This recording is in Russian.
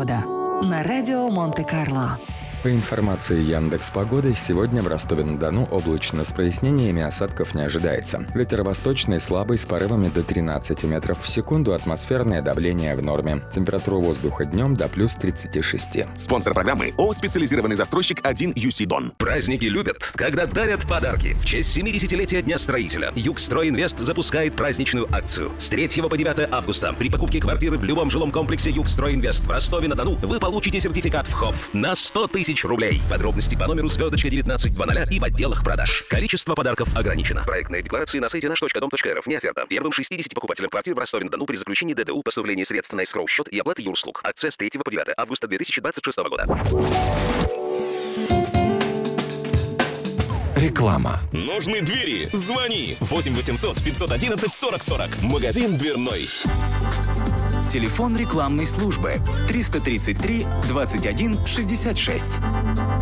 погода» на радио Монте-Карло. По информации Яндекс.Погоды, сегодня в Ростове-на-Дону облачно с прояснениями, осадков не ожидается. Ветер восточный слабый с порывами до 13 метров в секунду, атмосферное давление в норме. Температура воздуха днем до плюс 36. Спонсор программы ООО «Специализированный застройщик 1 UC Дон». Праздники любят, когда дарят подарки. В честь 70-летия Дня строителя «Югстройинвест» запускает праздничную акцию. С 3 по 9 августа при покупке квартиры в любом жилом комплексе «Югстройинвест» в Ростове-на-Дону вы получите сертификат в ХОВ на 100 тысяч рублей. Подробности по номеру *1920 и в отделах продаж. Количество подарков ограничено. Проектные декларации на сайте наш.дом.рф. Не оферта. Первым 60 покупателям квартир в Ростове-на-Дону при заключении ДДУ, поставлении средств на эскроу-счет и оплаты юрслуг. Акция с 3 по 9 августа 2026 года. Реклама. Нужны двери? Звони. 8 800 511 40 40. Магазин дверной. Телефон рекламной службы 333 21 66.